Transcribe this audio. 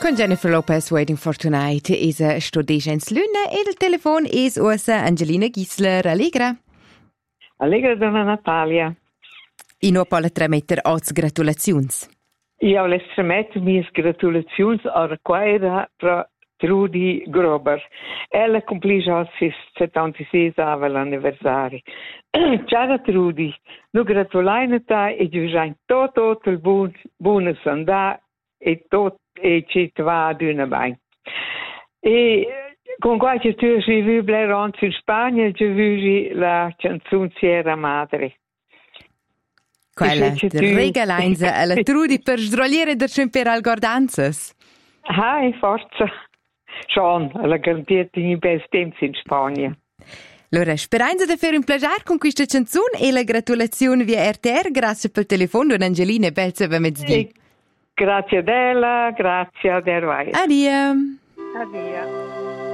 Con Jennifer Lopez Waiting for Tonight is a studentens luna e il telefono is usa Angelina Gisler. Allegra. Allegra, donna Natalia. I no pola trametter oz gratulazions. Io voglio trametter mis gratulazions a quaira pro Trudy Grober. Ella complisce oggi 76 anni l'anniversario. Ciao Trudy, nu gratulajne ta e giugiain tot il buon sandà e tot e ci va d'una bain. E con qualche tu ci vu blerons in Spagna, ci vu la canzone Sierra Madre. Quella regalenza alla Trudy per sdrogliere da cempere al gordanzas. Ah, forza. Schon, alla garantiert i best temps in Spagna. Allora, speranza di fare un piacere con questa canzone e la gratulazione via RTR. Grazie per il telefono, don Angelina, belza per mezz'dì. Grazie a Della, grazie a Dervai. Addio. Addio.